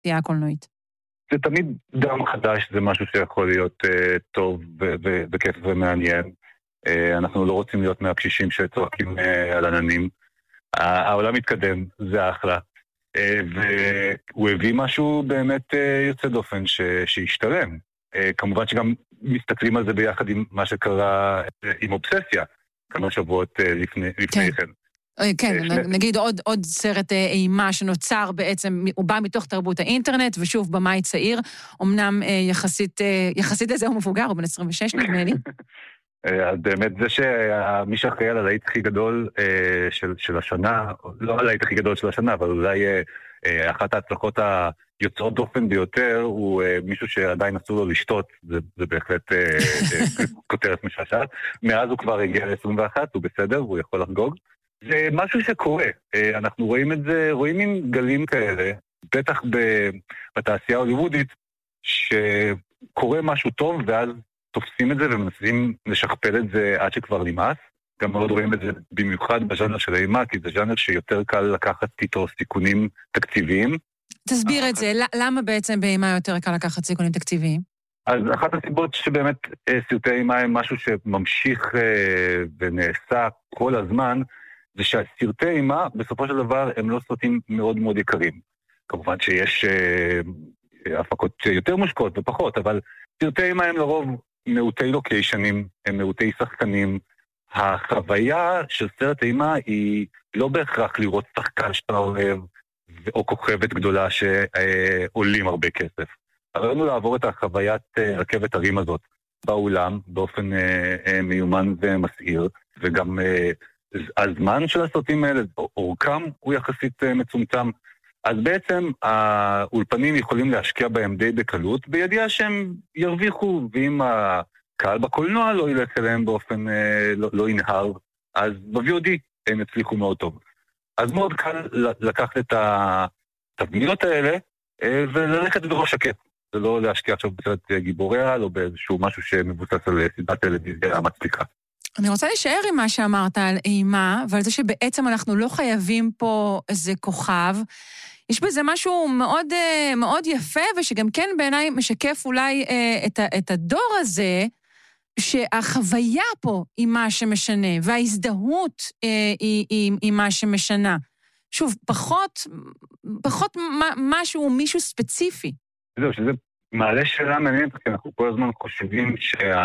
התעשייה הקולנועית? זה תמיד דם חדש, זה משהו שיכול להיות טוב וכיף ומעניין. אנחנו לא רוצים להיות מהקשישים שצועקים על עננים. העולם מתקדם, זה אחלה. והוא הביא משהו באמת יוצא דופן שישתלם. כמובן שגם מסתכלים על זה ביחד עם מה שקרה עם אובססיה, כמה שבועות לפני כן. כן, נגיד עוד סרט אימה שנוצר בעצם, הוא בא מתוך תרבות האינטרנט, ושוב, במאי צעיר, אמנם יחסית לזה הוא מבוגר, הוא בן 26 נדמה לי. אז באמת זה שמי שאחראי על הלהיט הכי גדול של השנה, לא הלהיט הכי גדול של השנה, אבל אולי אחת ההצלחות היוצאות דופן ביותר, הוא מישהו שעדיין אסור לו לשתות, זה בהחלט כותרת משעשעת. מאז הוא כבר הגיע ל-21, הוא בסדר, הוא יכול לחגוג. זה משהו שקורה, אנחנו רואים את זה, רואים עם גלים כאלה, בטח בתעשייה ההוליוודית, שקורה משהו טוב ואז תופסים את זה ומנסים לשכפל את זה עד שכבר נמאס. גם מאוד רואים את זה במיוחד בז'אנר של האימה, כי זה ז'אנר שיותר קל לקחת איתו סיכונים תקציביים. תסביר את זה, למה בעצם באימה יותר קל לקחת סיכונים תקציביים? אז אחת הסיבות שבאמת סרטי אימה הם משהו שממשיך ונעשה כל הזמן, זה שהסרטי אימה בסופו של דבר הם לא סרטים מאוד מאוד יקרים. כמובן שיש הפקות יותר מושקעות ופחות, אבל סרטי אימה הם לרוב מעוטי לוקיישנים, הם מעוטי שחקנים. החוויה של סרט אימה היא לא בהכרח לראות שחקן שאתה אוהב, או כוכבת גדולה שעולים הרבה כסף. הרעיון לעבור את החוויית רכבת הרים הזאת באולם באופן מיומן ומסעיר, וגם הזמן של הסרטים האלה, אורכם הוא יחסית מצומצם. אז בעצם האולפנים יכולים להשקיע בהם די בקלות, בידיעה שהם ירוויחו, ואם הקהל בקולנוע לא ילך אליהם באופן לא ינהר, אז ב-VOD הם יצליחו מאוד טוב. אז מאוד קל לקחת את התבניות האלה וללכת בראש שקט. זה לא להשקיע עכשיו בסרט גיבורי על או באיזשהו משהו שמבוסס על סדרת טלוויזיה המצליקה. אני רוצה להישאר עם מה שאמרת על אימה, ועל זה שבעצם אנחנו לא חייבים פה איזה כוכב. יש בזה משהו מאוד, מאוד יפה, ושגם כן בעיניי משקף אולי את הדור הזה, שהחוויה פה היא מה שמשנה, וההזדהות היא מה שמשנה. שוב, פחות מישהו ספציפי. זהו, שזה מעלה שאלה מעניינת, כי אנחנו כל הזמן חושבים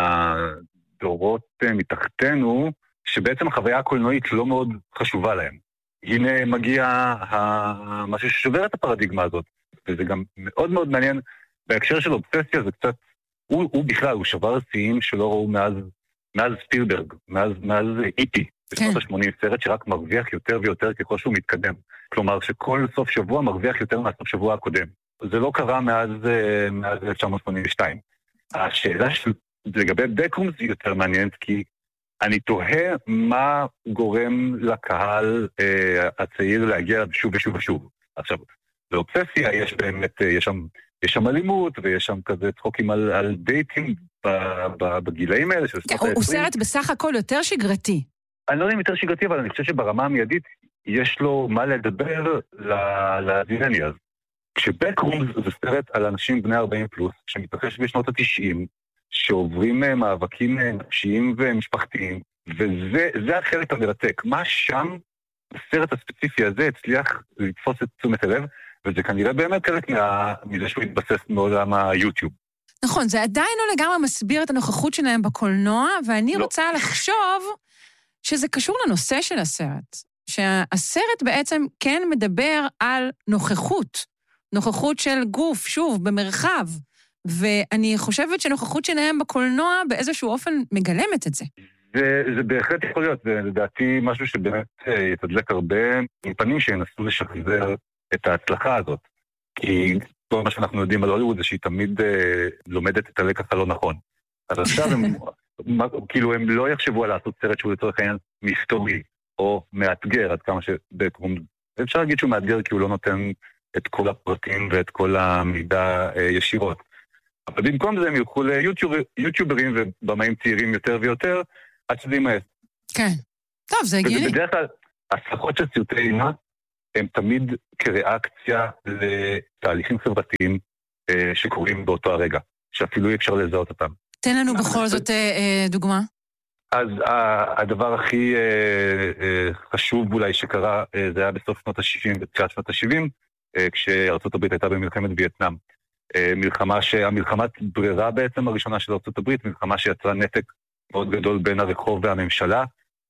שהדורות מתחתנו, שבעצם החוויה הקולנועית לא מאוד חשובה להם. הנה מגיע משהו ששובר את הפרדיגמה הזאת, וזה גם מאוד מאוד מעניין, בהקשר של אובססיה זה קצת, הוא בכלל, הוא שבר שיאים שלא ראו מאז ספילברג, מאז איטי, בשנות ה-80, סרט שרק מרוויח יותר ויותר ככל שהוא מתקדם. כלומר שכל סוף שבוע מרוויח יותר מהסוף שבוע הקודם. זה לא קרה מאז 1982. השאלה לגבי בקרומס היא יותר מעניינת, כי אני תוהה מה גורם לקהל הצעיר להגיע שוב ושוב ושוב. עכשיו, באובססיה יש באמת, יש שם אלימות, ויש שם כזה צחוקים על דייטים בגילאים האלה של שנות ה-20. הוא סרט בסך הכל יותר שגרתי. אני לא יודע אם יותר שגרתי, אבל אני חושב שברמה המיידית יש לו מה לדבר לזילניאז. כשבקרומס זה סרט על אנשים בני 40 פלוס, שמתרחש בשנות ה-90, שעוברים מאבקים נפשיים ומשפחתיים, וזה החלק המרתק. מה שם, בסרט הספציפי הזה, הצליח לתפוס את תשומת הלב, וזה כנראה באמת חלק מזה שהוא התבסס מעולם היוטיוב. נכון, זה עדיין לא לגמרי מסביר את הנוכחות שלהם בקולנוע, ואני רוצה לחשוב שזה קשור לנושא של הסרט. שהסרט בעצם כן מדבר על נוכחות של גוף, שוב, במרחב, ואני חושבת שנוכחות שלהם בקולנוע באיזשהו אופן מגלמת את זה. זה בהחלט יכול להיות, זה לדעתי משהו שבאמת יתדלק הרבה פנים שינסו לשחזר את ההצלחה הזאת. כי כל מה שאנחנו יודעים על הוליווד זה שהיא תמיד לומדת את הלקח הלא נכון. אז עכשיו כאילו הם לא יחשבו על לעשות סרט שהוא לצורך העניין מסתורי או מאתגר, עד כמה שבקרומס. אפשר להגיד שהוא מאתגר כי הוא לא נותן את כל הפרטים ואת כל המידע ישירות. אבל במקום זה הם ילכו ליוטיוברים ובמאים צעירים יותר ויותר, עד שזה יימאס. כן. טוב, זה הגיוני. ובדרך כלל, הצלחות של סרטי אימה, הם תמיד כריאקציה לתהליכים חברתיים שקורים באותו הרגע, שאפילו אי אפשר לזהות אותם. תן לנו בכל זאת דוגמה. אז הדבר הכי חשוב אולי שקרה, זה היה בסוף שנות ה-60 ובתחילת שנות ה-70, כשארצות הברית הייתה במלחמת וייטנאם. המלחמת ברירה בעצם הראשונה של ארצות הברית, מלחמה שיצרה נתק מאוד גדול בין הרחוב והממשלה,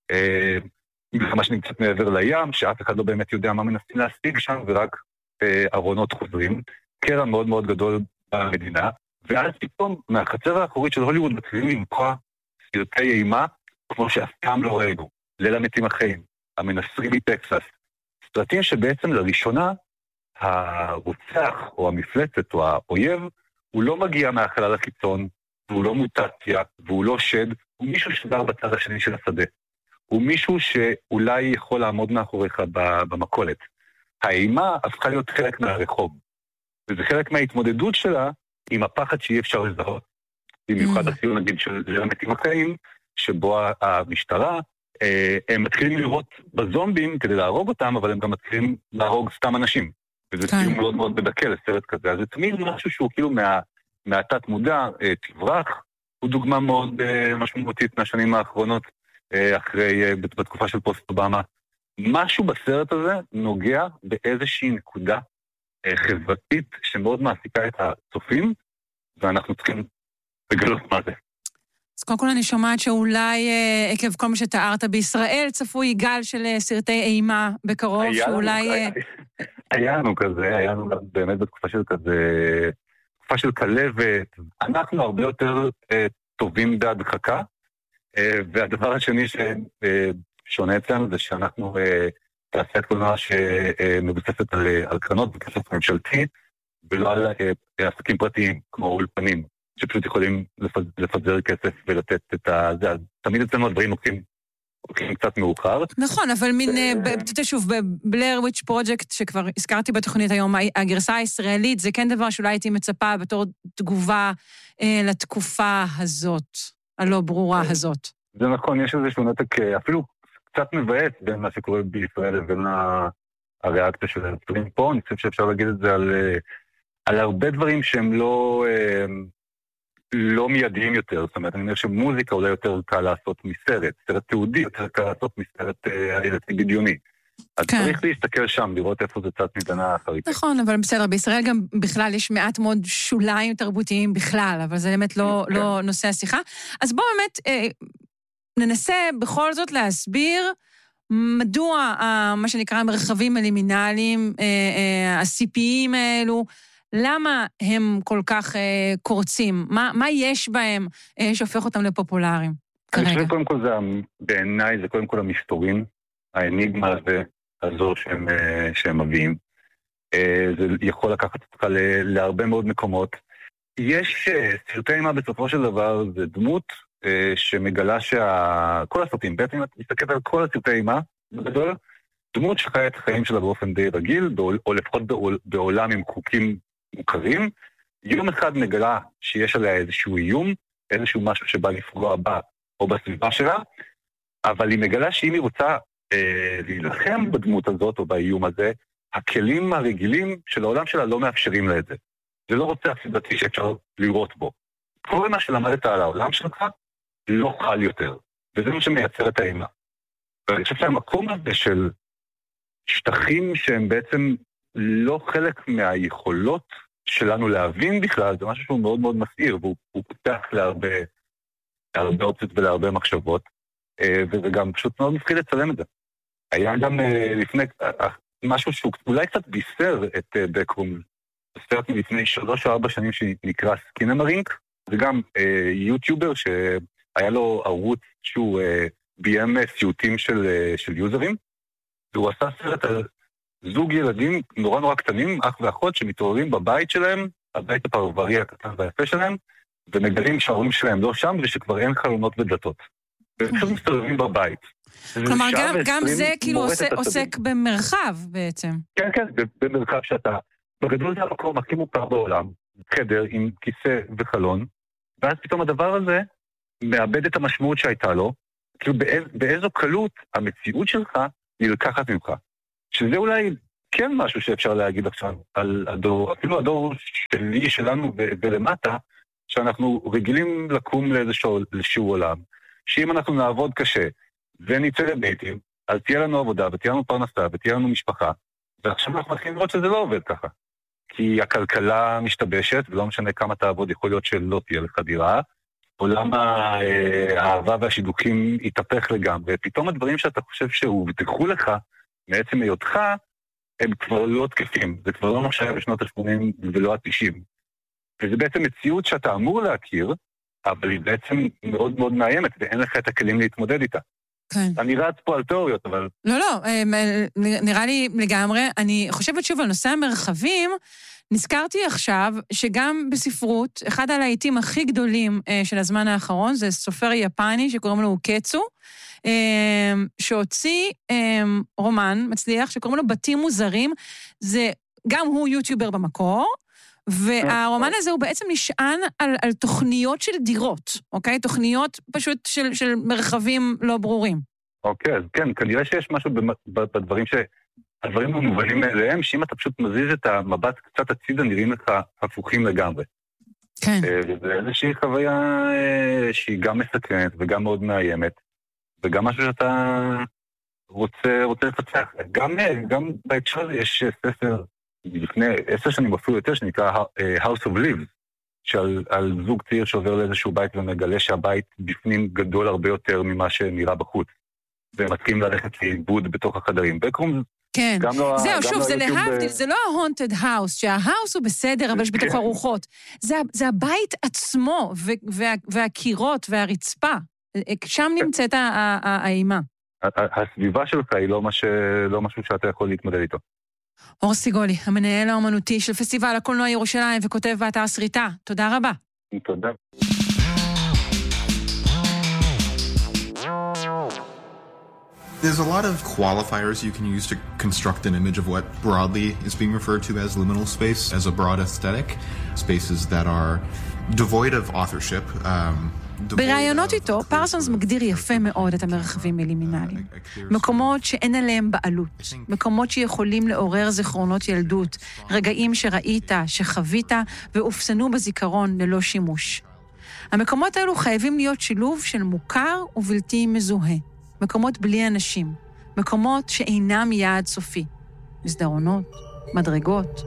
מלחמה שנמצאת מעבר לים, שאף אחד לא באמת יודע מה מנסים להשיג שם, ורק ארונות חוזרים, קרע מאוד מאוד גדול במדינה, ואז פתאום מהחצר האחורית של הוליווד מתחילים למקוע סרטי אימה, כמו שאף פעם לא ראינו, ליל המתים החיים, המנסרים מטקסס, סרטים שבעצם לראשונה הרוצח או המפלצת או האויב, הוא לא מגיע מהחלל החיצון, והוא לא מוטציה, והוא לא שד, הוא מישהו שגר בצד השני של השדה. הוא מישהו שאולי יכול לעמוד מאחוריך במכולת. האימה הפכה להיות חלק מהרחוב, וזה חלק מההתמודדות שלה עם הפחד שאי אפשר לזהות. במיוחד הסיום נגיד של ליל המתים החיים, שבו המשטרה, הם מתחילים לראות בזומבים כדי להרוג אותם, אבל הם גם מתחילים להרוג סתם אנשים. וזה סיום מאוד מאוד מדכא לסרט כזה. אז זה תמיד משהו שהוא כאילו מהתת מודע, תברח, הוא דוגמה מאוד משמעותית מהשנים האחרונות, בתקופה של פוסט אובמה. משהו בסרט הזה נוגע באיזושהי נקודה חברתית שמאוד מעסיקה את הצופים, ואנחנו צריכים לגלות מה זה. אז קודם כל אני שומעת שאולי עקב כל מה שתיארת בישראל צפוי גל של סרטי אימה בקרוב, שאולי... היה לנו באמת בתקופה של כזה, תקופה של כלבת, אנחנו הרבה יותר טובים בהדחקה, והדבר השני ששונה אצלנו זה שאנחנו תעשיית קולנוע שמבוססת על קרנות בכסף ממשלתי, ולא על עסקים פרטיים כמו אולפנים, שפשוט יכולים לפזר כסף ולתת את זה. תמיד אצלנו הדברים הולכים קצת מאוחר. נכון, אבל שוב, בבלר וויץ' פרוג'קט, שכבר הזכרתי בתוכנית היום, הגרסה הישראלית, זה כן דבר שאולי הייתי מצפה בתור תגובה לתקופה הזאת, הלא ברורה הזאת. זה נכון, יש איזשהו נתק אפילו קצת מבאס בין מה שקורה בישראל לבין הריאקציה של היוצרים פה. אני חושב שאפשר להגיד את זה על הרבה דברים שהם לא מיידיים יותר. זאת אומרת, אני אומר שמוזיקה אולי יותר קל לעשות מסרט, סרט תיעודי יותר קל לעשות מסרט עלילתי בדיוני. אז צריך להסתכל שם, לראות איפה זה צד מדנה אחרית. נכון, אבל בסדר, בישראל גם בכלל יש מעט מאוד שוליים תרבותיים בכלל, אבל זה באמת לא נושא השיחה. אז בואו באמת ננסה בכל זאת להסביר מדוע מה שנקרא מרחבים אלימינליים, הסיפיים האלו, למה הם כל כך קורצים? מה יש בהם שהופך אותם לפופולריים כרגע? אני חושב קודם כל בעיניי זה קודם כל המסתורין, האניגמה הזו שהם מביאים. זה יכול לקחת אותך להרבה מאוד מקומות. יש סרטי אימה בסופו של דבר, זה דמות שמגלה כל הסרטים, בעצם את מסתכלת על כל הסרטי אימה, בגדול, דמות שחיה את החיים שלה באופן די רגיל, או לפחות בעולם עם חוקים מוכרים, יום אחד מגלה שיש עליה איזשהו איום, איזשהו משהו שבא לפגוע בה או בסביבה שלה, אבל היא מגלה שאם היא רוצה להילחם בדמות הזאת או באיום הזה, הכלים הרגילים של העולם שלה לא מאפשרים לה את זה. זה לא רוצה הסדרתי שאפשר לראות בו. כל מה שלמדת על העולם שלך לא חל יותר, וזה מה שמייצר את האימה. ואני חושב שהמקום הזה של שטחים שהם בעצם לא חלק מהיכולות שלנו להבין בכלל, זה משהו שהוא מאוד מאוד מסעיר, והוא פותח להרבה אופציות ולהרבה מחשבות, וזה גם פשוט מאוד מפחיד לצלם את זה. היה גם לפני משהו שהוא אולי קצת בישר את בקרום, סרט מלפני 3 או 4 שנים שנקרא סקינמרינק, זה גם יוטיובר שהיה לו ערוץ שהוא ביים סיוטים של יוזרים, והוא עשה סרט על זוג ילדים נורא נורא קטנים, אח ואחות, שמתעוררים בבית שלהם, הבית הפרברי הקטן והיפה שלהם, ומגלים שההורים שלהם לא שם, ושכבר אין חלונות ודלתות. והם מסתובבים בבית. כלומר, גם זה כאילו עוסק במרחב בעצם. כן, כן, במרחב שאתה, בגדול זה המקום הכי מוכר בעולם, חדר עם כיסא וחלון, ואז פתאום הדבר הזה מאבד את המשמעות שהייתה לו, כאילו באיזו קלות המציאות שלך נלקחת ממך. שזה אולי כן משהו שאפשר להגיד עכשיו על הדור, אפילו הדור שלי, שלנו ולמטה, שאנחנו רגילים לקום לאיזשהו עולם, שאם אנחנו נעבוד קשה ונצא לביתים, אז תהיה לנו עבודה ותהיה לנו פרנסה ותהיה לנו משפחה, ועכשיו אנחנו מתחילים לראות שזה לא עובד ככה. כי הכלכלה משתבשת, ולא משנה כמה תעבוד, יכול להיות שלא תהיה לך דירה, עולם האהבה והשידוכים יתהפך לגמרי, ופתאום הדברים שאתה חושב שהובטחו לך, מעצם היותך, הם כבר לא תקפים, זה כבר לא מה שהיה בשנות ה-80 ולא ה-90. וזה בעצם מציאות שאתה אמור להכיר, אבל היא בעצם מאוד מאוד מאיימת, ואין לך את הכלים להתמודד איתה. כן. אני רץ פה על תיאוריות, אבל... לא, נראה לי לגמרי. אני חושבת שוב על נושא המרחבים, נזכרתי עכשיו שגם בספרות, אחד הלהיטים הכי גדולים של הזמן האחרון, זה סופר יפני שקוראים לו קצו, שהוציא רומן מצליח שקוראים לו בתים מוזרים, זה גם הוא יוטיובר במקור, והרומן הזה הוא בעצם נשען על תוכניות של דירות, אוקיי? תוכניות פשוט של מרחבים לא ברורים. אוקיי, אז כן, כנראה שיש משהו בדברים הדברים המובנים אליהם, שאם אתה פשוט מזיז את המבט קצת הצידה, נראים לך הפוכים לגמרי. כן. וזה איזושהי חוויה שהיא גם מסקרנת וגם מאוד מאיימת, וגם משהו שאתה רוצה לפצח. גם בהקשר הזה יש ספר, לפני 10 שנים אפילו יותר, שנקרא House of Lives, שעל זוג צעיר שעובר לאיזשהו בית ומגלה שהבית בפנים גדול הרבה יותר ממה שנראה בחוץ, ומתחילים ללכת לאיבוד בתוך החדרים. בקרום כן, לא, זהו, שוב, זה להבדיל, זה לא ה-haunted house, שההאוס הוא בסדר, אבל יש בתוך הרוחות. זה הבית עצמו, והקירות והרצפה. שם נמצאת האימה. הסביבה שלך היא לא משהו שאתה יכול להתמודד איתו. אור סיגולי, המנהל האומנותי של פסטיבל הקולנוע ירושלים, וכותב באתר סריטה. תודה רבה. תודה. There's a lot of qualifiers you can use to construct an image of what broadly is being referred to as liminal space, as a broad aesthetic. Spaces that are devoid of authorship. ברעיונות איתו, פרסונס מגדיר יפה מאוד את המרחבים הלימינליים. מקומות שאין עליהם בעלות, מקומות שיכולים לעורר זיכרונות ילדות, רגעים שראית, שחווית, ואופסנו בזיכרון ללא שימוש. המקומות האלו חייבים להיות שילוב של מוכר ובלתי מזוהה. מקומות בלי אנשים, מקומות שאינם יעד סופי, מסדרונות, מדרגות.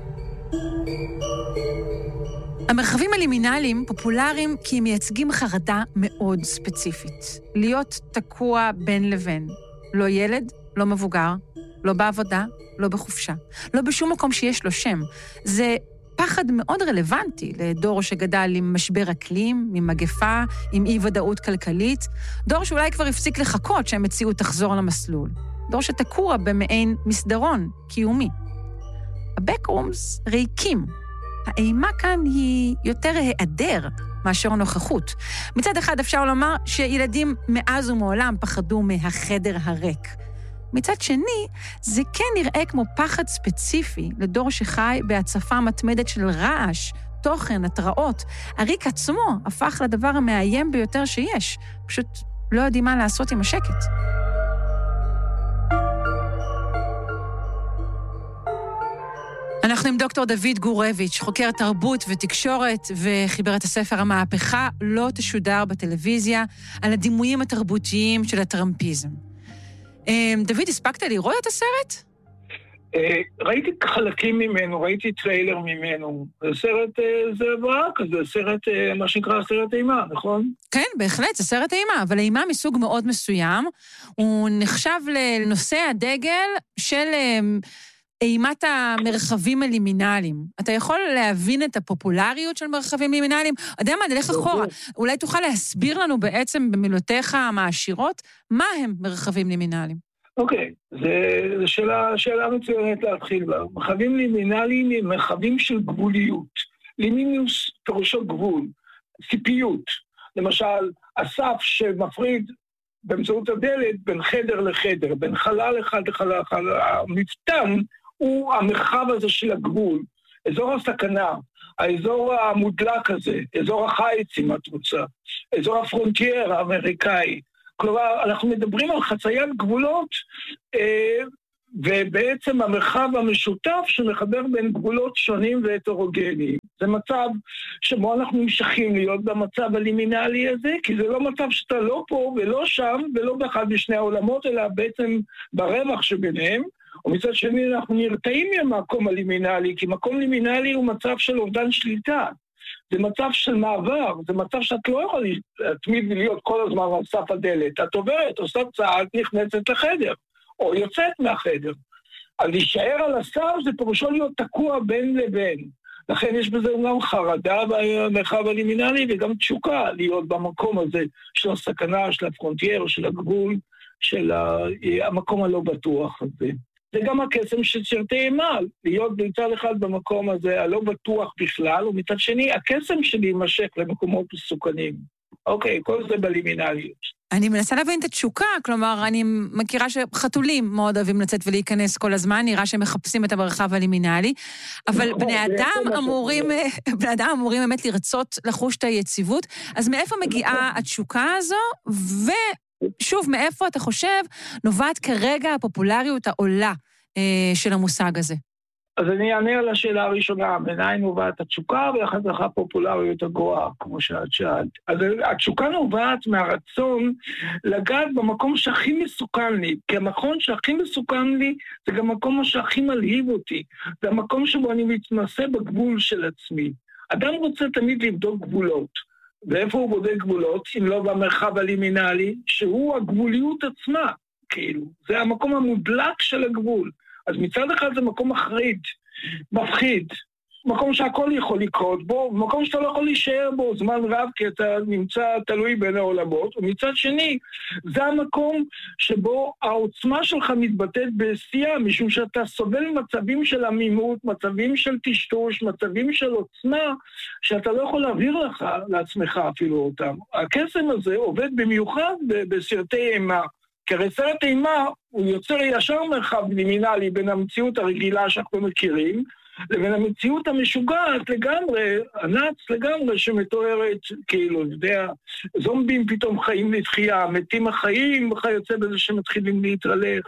המרחבים הלימינליים פופולריים כי הם מייצגים חרדה מאוד ספציפית. להיות תקוע בין לבין. לא ילד, לא מבוגר, לא בעבודה, לא בחופשה. לא בשום מקום שיש לו שם. זה פחד מאוד רלוונטי לדור שגדל עם משבר אקלים, עם מגפה, עם אי-ודאות כלכלית. דור שאולי כבר הפסיק לחכות שהמציאות תחזור למסלול. דור שתקוע במעין מסדרון קיומי. הבקרומס ריקים. האימה כאן היא יותר היעדר מאשר נוכחות. מצד אחד אפשר לומר שילדים מאז ומעולם פחדו מהחדר הריק. מצד שני, זה כן נראה כמו פחד ספציפי לדור שחי בהצפה מתמדת של רעש, תוכן, התראות. הריק עצמו הפך לדבר המאיים ביותר שיש. פשוט לא יודעים מה לעשות עם השקט. אנחנו עם דוקטור דוד גורביץ', חוקר תרבות ותקשורת, וחיבר את הספר המהפכה לא תשודר בטלוויזיה, על הדימויים התרבותיים של הטראמפיזם. דוד, הספקת לראות את הסרט? ראיתי חלקים ממנו, ראיתי טריילר ממנו. זה סרט, זה ברק, זה סרט, מה שנקרא סרט אימה, נכון? כן, בהחלט, זה סרט אימה, אבל אימה מסוג מאוד מסוים. הוא נחשב לנושא הדגל של אימת המרחבים הלימינליים. אתה יכול להבין את הפופולריות של מרחבים לימינליים? יודע מה, נלך אחורה. אולי תוכל להסביר לנו בעצם במילותיך המעשירות, מה הם מרחבים לימינליים? אוקיי, זו שאלה מצוינת להתחיל בה. מרחבים לימינליים הם מרחבים של גבוליות. לימינוס פירושו גבול, ציפיות. למשל, הסף שמפריד באמצעות הדלת בין חדר לחדר, בין חלל אחד לחלל אחד, המפתן הוא המרחב הזה של הגבול, אזור הסכנה, האזור המודלק הזה, אזור החיץ אם את רוצה, אזור הפרונטייר האמריקאי. כלומר, אנחנו מדברים על חציית גבולות ובעצם המרחב המשותף שמחבר בין גבולות שונים והטרוגניים. זה מצב שבו אנחנו נמשכים להיות במצב הלימינלי הזה, כי זה לא מצב שאתה לא פה ולא שם ולא באחד משני העולמות, אלא בעצם ברווח שביניהם. ומצד שני אנחנו נרתעים מהמקום הלימינלי, כי מקום לימינלי הוא מצב של אובדן שליטה. זה מצב של מעבר, זה מצב שאת לא יכולה להתמיד להיות כל הזמן על סף הדלת. את עוברת, עושה צעד, נכנסת לחדר, או יוצאת מהחדר. אז להישאר על הסף זה פירושו להיות תקוע בין לבין. לכן יש בזה גם חרדה במרחב הלימינלי וגם תשוקה להיות במקום הזה של הסכנה, של הפרונטייר, של הגבול, של המקום הלא בטוח הזה. זה גם הקסם של סרטי אימה, להיות מצד אחד במקום הזה הלא בטוח בכלל, ומצד שני הקסם שלי יימשך למקומות מסוכנים. אוקיי, כל זה בלימינליות. אני מנסה להבין את התשוקה, כלומר, אני מכירה שחתולים מאוד אוהבים לצאת ולהיכנס כל הזמן, נראה שהם מחפשים את המרחב הלימינלי, אבל בני אדם אמורים באמת לרצות לחוש את היציבות, אז מאיפה מגיעה התשוקה הזו, ושוב, מאיפה אתה חושב נובעת כרגע הפופולריות העולה של המושג הזה? אז אני אענה על השאלה הראשונה, מניין נובעת התשוקה ואחר כך הפופולריות הגואה, כמו שאת שאלת. אז התשוקה נובעת מהרצון לגעת במקום שהכי מסוכן לי, כי המקום שהכי מסוכן לי זה גם המקום שהכי מלהיב אותי, זה המקום שבו אני מתנסה בגבול של עצמי. אדם רוצה תמיד לבדוק גבולות, ואיפה הוא בודק גבולות, אם לא במרחב הלימינלי, שהוא הגבוליות עצמה, כאילו, זה המקום המודלק של הגבול. אז מצד אחד זה מקום מחריד, מפחיד, מקום שהכל יכול לקרות בו, מקום שאתה לא יכול להישאר בו זמן רב, כי אתה נמצא תלוי בין העולמות, ומצד שני, זה המקום שבו העוצמה שלך מתבטאת בשיאה, משום שאתה סובל מצבים של עמימות, מצבים של טשטוש, מצבים של עוצמה, שאתה לא יכול להעביר לעצמך אפילו אותם. הקסם הזה עובד במיוחד בסרטי אימה, כי הרי סרט אימה הוא יוצר ישר מרחב לימינלי בין המציאות הרגילה שאנחנו מכירים, לבין המציאות המשוגעת לגמרי, הנץ לגמרי שמתוארת, כאילו, יודע, זומבים פתאום חיים לתחייה, מתים החיים, וכיוצא בזה שמתחילים להתהלך,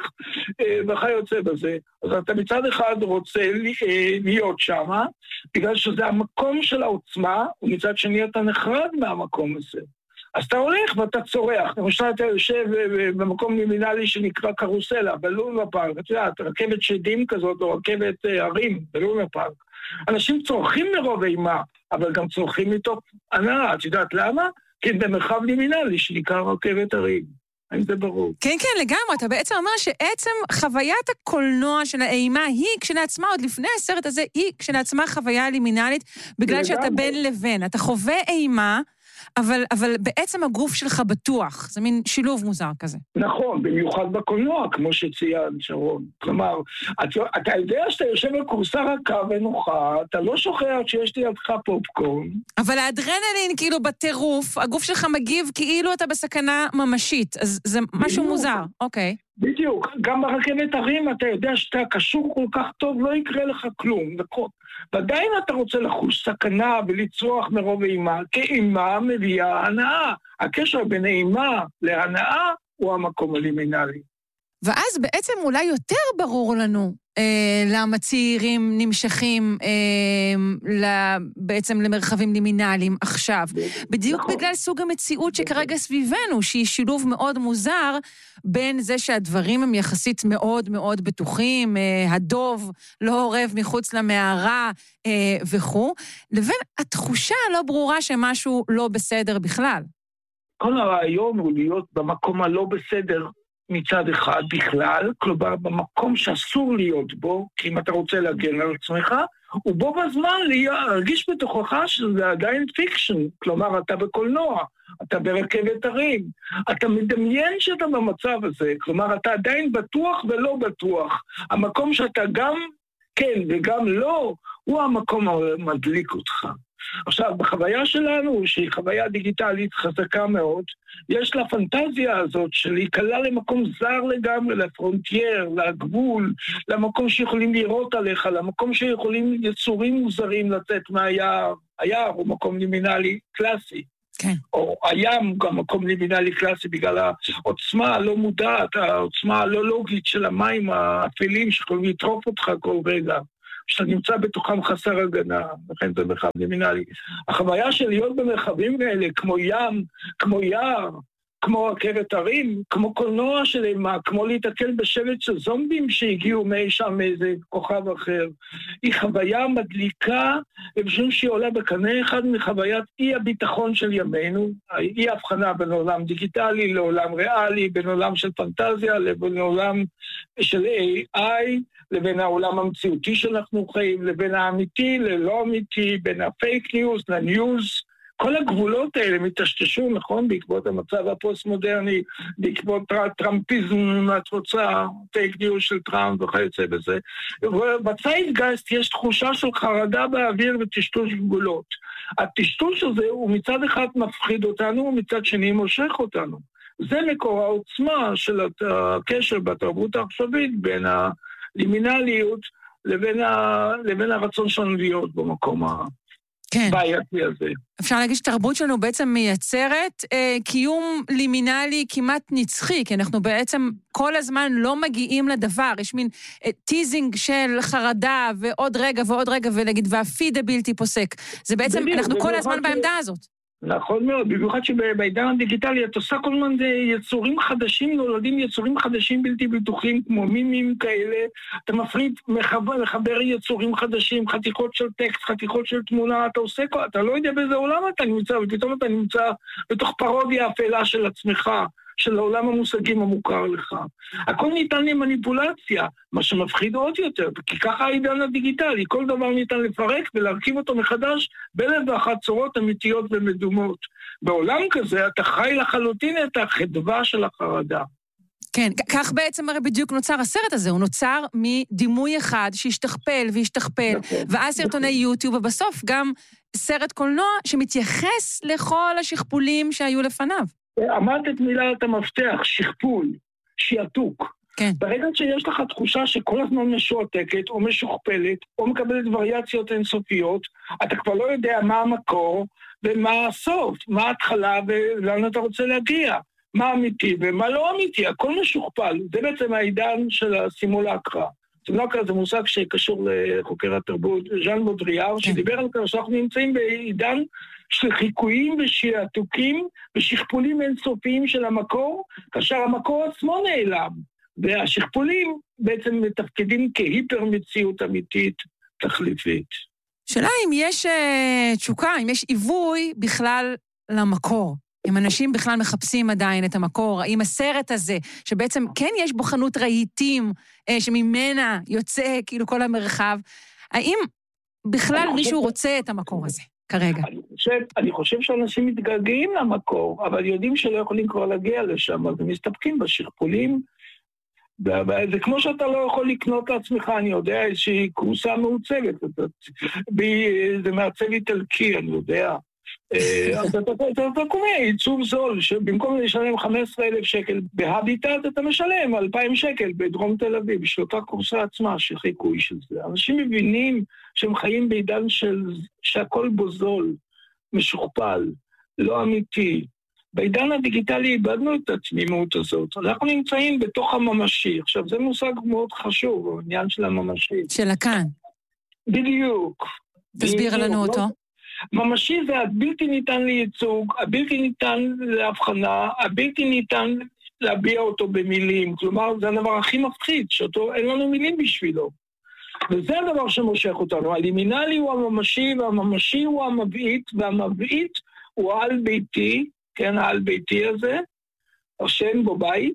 וכיוצא בזה. אז אתה מצד אחד רוצה להיות שמה, בגלל שזה המקום של העוצמה, ומצד שני אתה נחרד מהמקום הזה. אז אתה הולך ואתה צורח, למשל אתה יושב במקום לימינלי שנקרא קרוסלה, בלונה פארק, אתה יודע, רכבת שדים כזאת, או רכבת הרים, בלונה פארק. אנשים צורכים מרוב אימה, אבל גם צורכים מתוך הנאה, את יודעת למה? כי במרחב לימינלי שנקרא רכבת הרים. האם זה ברור? כן, כן, לגמרי. אתה בעצם אומר שעצם חוויית הקולנוע של האימה היא כשלעצמה, עוד לפני הסרט הזה, היא כשלעצמה חוויה לימינלית, בגלל שאתה בין לבין. אתה חווה אימה, אבל בעצם הגוף שלך בטוח, זה מין שילוב מוזר כזה. נכון, במיוחד בקולנוע, כמו שציין שרון. כלומר, אתה יודע שאתה יושב על כורסה רכה ונוחה, אתה לא שוכח שיש לידך פופקורן. אבל האדרנלין כאילו בטירוף, הגוף שלך מגיב כאילו אתה בסכנה ממשית, אז זה משהו מוזר, אוקיי. בדיוק, גם ברכבת הרים אתה יודע שאתה קשור כל כך טוב, לא יקרה לך כלום, נכון. ועדיין אתה רוצה לחוש סכנה ולצרוח מרוב אימה, כי אימה מביאה הנאה. הקשר בין אימה להנאה הוא המקום הלימינלי. ואז בעצם אולי יותר ברור לנו למה צעירים נמשכים בעצם למרחבים לימינליים עכשיו. בדיוק בגלל סוג המציאות שכרגע סביבנו, שהיא שילוב מאוד מוזר בין זה שהדברים הם יחסית מאוד מאוד בטוחים, הדוב לא עורב מחוץ למערה וכו', לבין התחושה הלא ברורה שמשהו לא בסדר בכלל. כל הרעיון הוא להיות במקום הלא בסדר, מצד אחד בכלל, כלומר במקום שאסור להיות בו, כי אם אתה רוצה להגן על עצמך, ובו בזמן להרגיש בתוכך שזה עדיין פיקשן, כלומר אתה בקולנוע, אתה ברכבת הרים, אתה מדמיין שאתה במצב הזה, כלומר אתה עדיין בטוח ולא בטוח, המקום שאתה גם כן וגם לא, הוא המקום המדליק אותך. עכשיו, בחוויה שלנו, שהיא חוויה דיגיטלית חזקה מאוד, יש לה פנטזיה הזאת של להיקלע למקום זר לגמרי, לפרונטייר, לגבול, למקום שיכולים לראות עליך, למקום שיכולים יצורים מוזרים לצאת מהיער. היער הוא מקום לימינלי קלאסי. כן. או הים גם מקום לימינלי קלאסי בגלל העוצמה הלא מודעת, העוצמה הלא לוגית של המים האפלים שיכולים לטרוף אותך כל רגע. שאתה נמצא בתוכם חסר הגנה, לכן זה מרחב לימינלי. החוויה של להיות במרחבים כאלה, כמו ים, כמו יער, כמו עקרת הרים, כמו קולנוע של אימה, כמו להתקל בשבט של זומבים שהגיעו מי שם מאיזה כוכב אחר. היא חוויה מדליקה, ובשביל שהיא עולה בקנה אחד מחוויית אי הביטחון של ימינו, אי הבחנה בין עולם דיגיטלי לעולם ריאלי, בין עולם של פנטזיה לבין עולם של AI, לבין העולם המציאותי שאנחנו חיים, לבין האמיתי ללא אמיתי, בין הפייק ניוז לניוז, כל הגבולות האלה מתשתשו, נכון? בעקבות המצב הפוסט-מודרני, בעקבות טראמפיזם, התוצאה, פייק ניוז של טראמפ וכיוצא בזה. ובצייטגייסט יש תחושה של חרדה באוויר וטשטוש גבולות. הטשטוש הזה הוא מצד אחד מפחיד אותנו, ומצד שני מושך אותנו. זה מקור העוצמה של הקשר בתרבות העכשווית בין הלימינליות לבין הרצון שלנו להיות במקום הבעייתי הזה. אפשר להגיד שתרבות שלנו בעצם מייצרת קיום לימינלי כמעט נצחי, כי אנחנו בעצם כל הזמן לא מגיעים לדבר, יש מין טיזינג של חרדה ועוד רגע ועוד רגע ולהגיד, והפיד הבלתי פוסק. זה בעצם, אנחנו כל הזמן בעמדה הזאת. נכון מאוד, במיוחד שבעידן הדיגיטלי את עושה כל הזמן יצורים חדשים, נולדים יצורים חדשים בלתי בטוחים, כמו מימים כאלה, אתה מפריד, מחבר יצורים חדשים, חתיכות של טקסט, חתיכות של תמונה, אתה לא יודע באיזה עולם אתה נמצא, ופתאום אתה נמצא בתוך פרודיה אפלה של עצמך, של העולם המושגים המוכר לך. הכל ניתן למניפולציה, מה שמפחיד עוד יותר, כי ככה העידן הדיגיטלי, כל דבר ניתן לפרק ולהרכיב אותו מחדש באלף ואחת צורות אמיתיות ומדומות. בעולם כזה אתה חי לחלוטין את החדווה של החרדה. כן, כך בעצם הרי בדיוק נוצר הסרט הזה, הוא נוצר מדימוי אחד שהשתכפל והשתכפל, ואז סרטוני יוטיוב, ובסוף גם סרט קולנוע שמתייחס לכל השכפולים שהיו לפניו. אמרת את מילת המפתח, שכפול, שיעתוק. כן. ברגע שיש לך תחושה שכל הזמן משועתקת או משוכפלת או מקבלת וריאציות אינסופיות, אתה כבר לא יודע מה המקור ומה הסוף, מה ההתחלה ולאן אתה רוצה להגיע, מה אמיתי ומה לא אמיתי, הכל משוכפל. זה בעצם העידן של הסימולקרה. סימולקרה זה מושג שקשור לחוקר התרבות, ז'אן בודריאר, שדיבר על כך שאנחנו נמצאים בעידן של חיקויים ושעתוקים ושכפולים אינסופיים של המקור, כאשר המקור עצמו נעלם, והשכפולים בעצם מתפקדים כהיפר מציאות אמיתית תחליפית. שאלה אם יש תשוקה, אם יש עיווי בכלל למקור, אם אנשים בכלל מחפשים עדיין את המקור, האם הסרט הזה, שבעצם כן יש בו חנות רהיטים, שממנה יוצא כאילו כל המרחב, האם בכלל מישהו רוצה את המקור הזה? כרגע. אני חושב שאנשים מתגעגעים למקור, אבל יודעים שלא יכולים כבר להגיע לשם, אז הם מסתפקים בשכפולים. זה כמו שאתה לא יכול לקנות לעצמך, אני יודע, איזושהי קורסה מעוצבת. זה מעצב איטלקי, אני יודע. אז אתה קונה עיצוב זול, שבמקום לשלם 15,000 שקל בהביטט, אתה משלם 2,000 שקל בדרום תל אביב, של אותה קורסה עצמה, שחיקוי של זה. אנשים מבינים שהם חיים בעידן שהכל בו זול, משוכפל, לא אמיתי. בעידן הדיגיטלי איבדנו את התמימות הזאת. אנחנו נמצאים בתוך הממשי. עכשיו, זה מושג מאוד חשוב, העניין של הממשי. של הכאן. בדיוק. תסביר לנו אותו. ממשי זה הבלתי ניתן לייצוג, הבלתי ניתן להבחנה, הבלתי ניתן להביע אותו במילים. כלומר, זה הדבר הכי מפחיד, שאותו אין לנו מילים בשבילו. וזה הדבר שמושך אותנו. הלימינלי הוא הממשי, והממשי הוא המבעית, והמבעית הוא העל ביתי, כן, העל ביתי הזה, השם בו בית,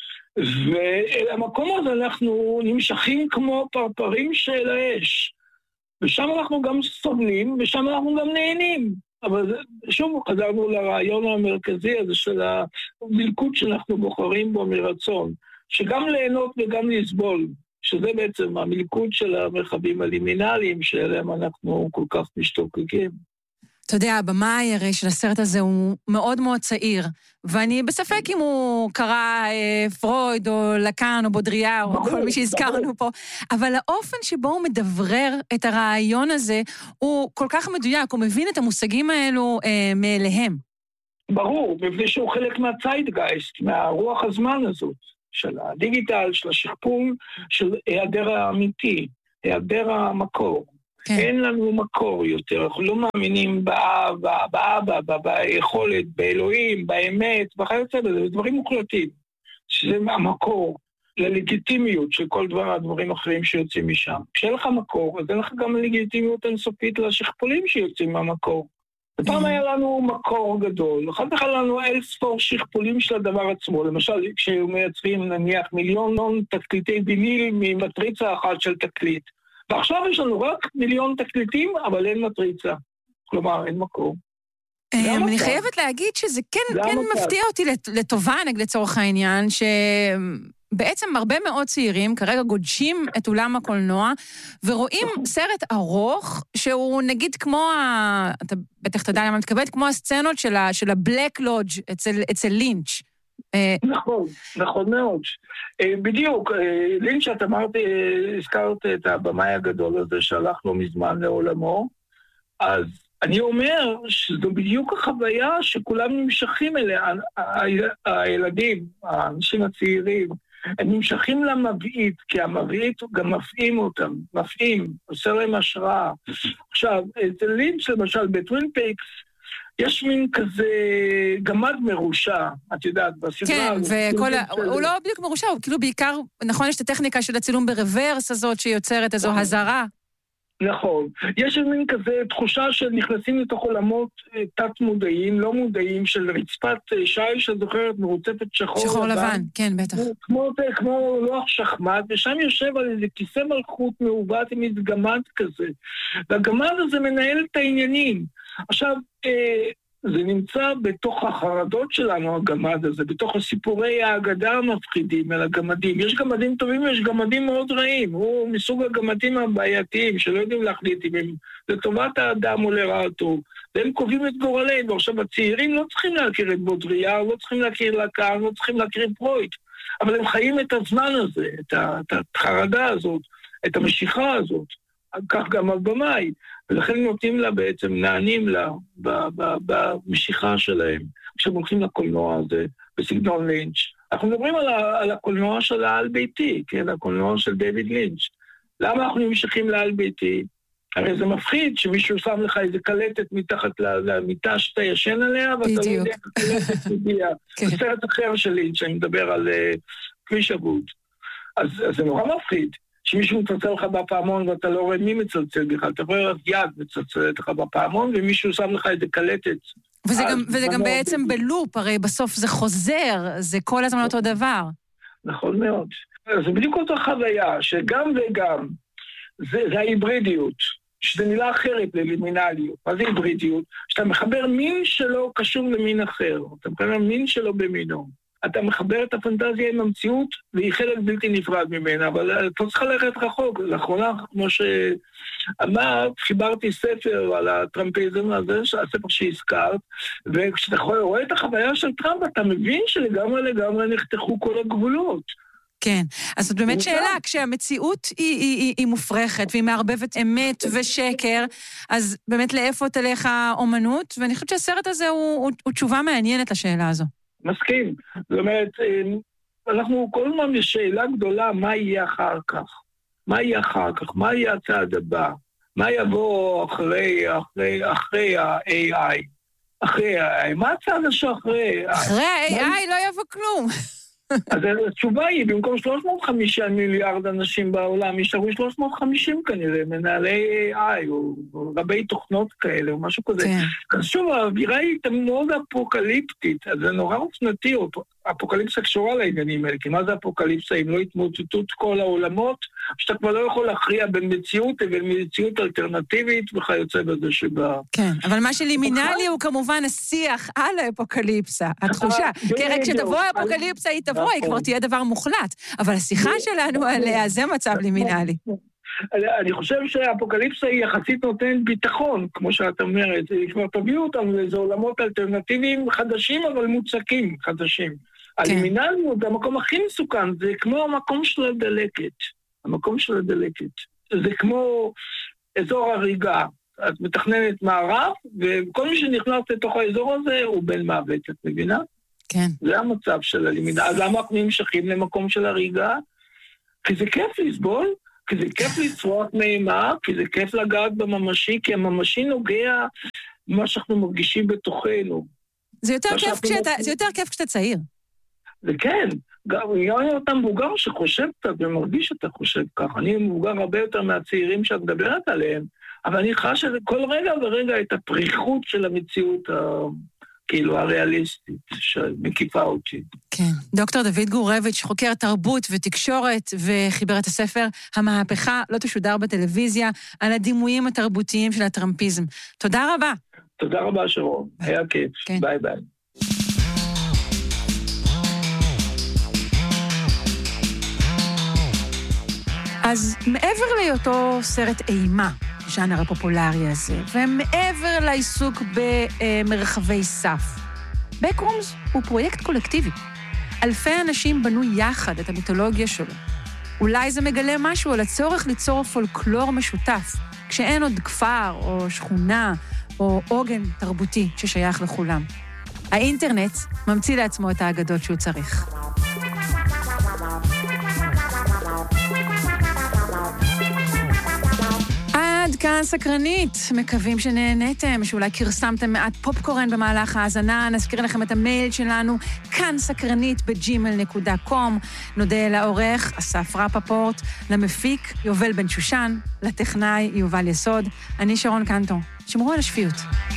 ולמקום הזה אנחנו נמשכים כמו פרפרים של האש. ושם אנחנו גם סובלים, ושם אנחנו גם נהנים. אבל שוב חזרנו לרעיון המרכזי הזה של המלכות שאנחנו בוחרים בו מרצון, שגם ליהנות וגם לסבול, שזה בעצם המלכות של המרחבים הלימינליים, שאליהם אנחנו כל כך משתוקקים. אתה יודע, הבמאי הרי של הסרט הזה הוא מאוד מאוד צעיר, ואני בספק אם הוא קרא פרויד או לקאן או בודריאר או כל מי שהזכרנו פה, אבל האופן שבו הוא מדברר את הרעיון הזה הוא כל כך מדויק, הוא מבין את המושגים האלו מאליהם. ברור, מפני שהוא חלק מהציידגייסט, מהרוח הזמן הזאת, של הדיגיטל, של השכפול, של היעדר האמיתי, היעדר המקור. כן. אין לנו מקור יותר, אנחנו לא מאמינים באבא, ביכולת, באלוהים, באמת, וכיוצא בזה, זה דברים מוחלטים, שזה המקור ללגיטימיות של כל הדברים האחרים שיוצאים משם. כשאין לך מקור, אז אין לך גם לגיטימיות אינסופית לשכפולים שיוצאים מהמקור. פעם היה לנו מקור גדול, אחר כך היה לנו ספור שכפולים של הדבר עצמו, למשל כשמייצרים נניח מיליון תקליטי ויניל ממטריצה אחת של תקליט, ועכשיו יש לנו רק 1,000,000 תקליטים, אבל אין מטריצה, כלומר אין מקור. אני חייבת להגיד שזה כן מפתיע אותי לטובה לצורך העניין, בעצם הרבה מאוד צעירים כרגע גודשים את אולם הקולנוע, ורואים סרט ארוך, שהוא נגיד כמו, אתה בטח תדע למה מתכוונת, כמו הסצנות של הבלק לודג' אצל לינץ'. נכון מאוד. בדיוק, לינץ' את הזכרת את הבמאי הגדול הזה שהלך לא מזמן לעולמו, אז אני אומר שזו בדיוק החוויה שכולם נמשכים אליה, הילדים, האנשים הצעירים, הם נמשכים למבעית, כי המבעית גם מפעים אותם, עושה להם השראה. עכשיו, את לינץ' למשל בטווין פייקס, יש מין כזה גמד מרושע, את יודעת, בסדרה. כן, הוא לא בדיוק מרושע, הוא כאילו בעיקר, נכון, יש את הטכניקה של הצילום ברוורס הזאת שיוצרת איזו הזרה. נכון. יש מין כזה תחושה שנכנסים לתוך עולמות תת-מודעים, לא מודעים, של רצפת שייל שזוכרת מרוצפת שחור לבן, כן, בטח. כמו לוח שחמט, ושם יושב על איזה כיסא מלכות מעוות עם איזה גמד כזה. והגמד הזה מנהל את העניינים. עכשיו, זה נמצא בתוך החרדות שלנו, הגמד הזה, בתוך הסיפורי האגדה המפחידים על הגמדים. יש גמדים טובים ויש גמדים מאוד רעים. הוא מסוג הגמדים הבעייתיים, שלא יודעים להחליט אם הם לטובת האדם או לרעתו. והם קובעים את גורלנו. עכשיו, הצעירים לא צריכים להכיר את בודריאר, לא צריכים להכיר לקאר, לא צריכים להכיר פרויד. אבל הם חיים את הזמן הזה, את החרדה הזאת, את המשיכה הזאת. כך גם הבמאי. ולכן נותנים לה בעצם, נענים לה במשיכה שלהם. כשהם הולכים לקולנוע הזה, בסגנון לינץ'. אנחנו מדברים על הקולנוע של העל ביתי, כן? הקולנוע של דיוויד לינץ'. למה אנחנו נמשכים לעל ביתי? הרי זה מפחיד שמישהו שם לך איזה קלטת מתחת למיטה שאתה ישן עליה, ואתה לא יודע איך הקלטת תגיע. זה סרט אחר של לינץ', אני מדבר על כביש אבוד. אז זה נורא מפחיד. שמישהו מצלצל לך בפעמון ואתה לא רואה מי מצלצל בכלל, אתה רואה רק יד מצלצלת לך בפעמון, ומישהו שם לך איזה קלטת. וזה גם בעצם בלופ, הרי בסוף זה חוזר, זה כל הזמן אותו דבר. נכון מאוד. זה בדיוק אותו חוויה, שגם וגם, זה ההיברידיות, שזה מילה אחרת ללימינליות. מה זה היברידיות? שאתה מחבר מין שלו קשור למין אחר, אתה מחבר מין שלו במינו. אתה מחבר את הפנטזיה עם המציאות, והיא חלק בלתי נפרד ממנה, אבל אתה צריך ללכת רחוק. לאחרונה, כמו שאמרת, חיברתי ספר על הטראמפיזם הזה, הספר שהזכרת, וכשאתה רואה את החוויה של טראמפ, אתה מבין שלגמרי נחתכו כל הגבולות. כן, אז זאת באמת שאלה, כשהמציאות היא מופרכת, והיא מערבבת אמת ושקר, אז באמת לאיפה תלך האומנות, ואני חושבת שהסרט הזה הוא תשובה מעניינת לשאלה הזו. מסכים. זאת אומרת, אנחנו כל הזמן בשאלה גדולה, מה יהיה אחר כך? מה יהיה אחר כך? מה יהיה הצעד הבא? מה יבוא אחרי ה-AI? אחרי ה-AI. מה הצעד שאחרי? אחרי ה-AI לא יבוא כלום. אז התשובה היא, במקום 305 מיליארד אנשים בעולם, ישארו 350 כנראה, מנהלי AI, או רבי תוכנות כאלה, או משהו כזה. אז שוב, האווירה היא מאוד אפוקליפטית, אז זה נורא אופנתי, אפוקליפסה קשורה לעניינים האלה, כי מה זה אפוקליפסה אם לא התמוטטות כל העולמות, שאתה כבר לא יכול להכריע בין מציאות לבין מציאות אלטרנטיבית וכיוצא בזה שבה. כן, אבל מה שלימינלי הוא כמובן השיח על האפוקליפסה, התחושה. כי רק כשתבוא האפוקליפסה היא תבוא, היא כבר תהיה דבר מוחלט, אבל השיחה שלנו עליה זה מצב לימינלי. אני חושב שהאפוקליפסה היא יחסית נותנת ביטחון, כמו שאת אומרת, כבר תביאו אותם לאיזה עולמות אלטרנטיביים חדשים, אבל מוצקים חדשים. הלימינליות זה המקום הכי מסוכן, זה כמו המקום של הדלקת. המקום של הדלקת. זה כמו אזור הריגה. את מתכננת מערב, וכל מי שנכנס לתוך האזור הזה הוא בן מוות, את מבינה? כן. זה המצב של הלמידה. אז למה אנחנו נמשכים למקום של הריגה? כי זה כיף לסבול, כי זה כיף לצרוח מאימה, כי זה כיף לגעת בממשי, כי הממשי נוגע מה שאנחנו מרגישים בתוכנו. זה יותר כיף כשאתה צעיר. זה כן. גם אתה מבוגר שחושב קצת ומרגיש שאתה חושב ככה. אני מבוגר הרבה יותר מהצעירים שאת מדברת עליהם, אבל אני חש כל רגע ורגע את הפריחות של המציאות כאילו הריאליסטית שמקיפה אותי. כן. דוקטור דוד גורביץ', חוקר תרבות ותקשורת, וחיבר את הספר המהפכה לא תשודר בטלוויזיה, על הדימויים התרבותיים של הטראמפיזם. תודה רבה. תודה רבה שרון, היה כיף. כן. ביי ביי. אז מעבר להיותו סרט אימה, ז'אנר הפופולרי הזה, ומעבר לעיסוק במרחבי סף, בקרומס הוא פרויקט קולקטיבי. אלפי אנשים בנו יחד את המיתולוגיה שלו. אולי זה מגלה משהו על הצורך ליצור פולקלור משותף, כשאין עוד כפר או שכונה או עוגן תרבותי ששייך לכולם. האינטרנט ממציא לעצמו את האגדות שהוא צריך. עד כאן סקרנית, מקווים שנהניתם, שאולי קרסמתם מעט פופקורן במהלך ההאזנה. נזכיר לכם את המייל שלנו, כאנסקרנית@gmail.com. נודה לעורך אסף רפפורט, למפיק יובל בן שושן, לטכנאי יובל יסוד. אני שרון קנטו, שמרו על השפיות.